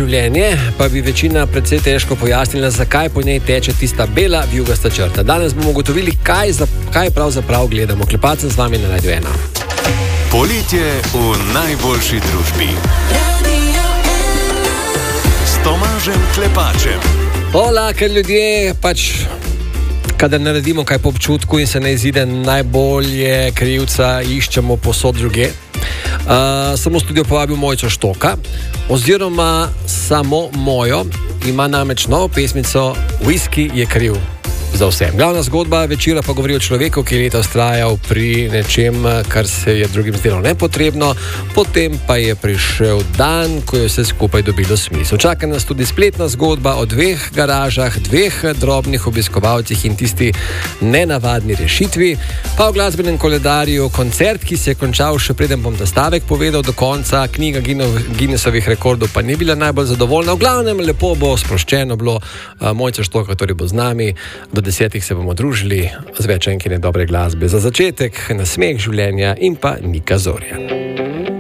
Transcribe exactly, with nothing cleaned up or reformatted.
življenje, pa bi večina precej težko pojasnila, zakaj po njej teče tista bela vijugasta črta. Danes bomo ugotovili, kaj, za, kaj pravzaprav gledamo. Klepacem z vami na Radio ena. Poletje v najboljši družbi. S Tomažem Klepačem. Hola, ker ljudje pač, kadar naredimo kaj po občutku in se ne izide najbolje, krivca iščemo posod druge. Uh, sem v studio povabil Mojco Štoka, oziroma samo mojo, ima namreč novo pesmico Whisky je kriv za vse. Glavna zgodba večera pa govori o človeku, ki je leta vztrajal pri nečem, kar se je drugim zdelo nepotrebno, potem pa je prišel dan, ko je vse skupaj dobilo smisel. Čaka nas tudi spletna zgodba o dveh garažah, dveh drobnih obiskovalcih in tisti nenavadni rešitvi, pa v glasbenem koledarju koncert, ki se je končal, še preden bom ta stavek povedal do konca, knjiga Guinnessovih rekordov pa ni bila najbolj zadovoljna. V glavnem lepo bo, sproščeno bilo, Mojca Štoka, torej bo z nami. Do desetih se bomo družili z več enkine dobre glasbe. Za začetek nasmeh življenja in pa Nika Zorja.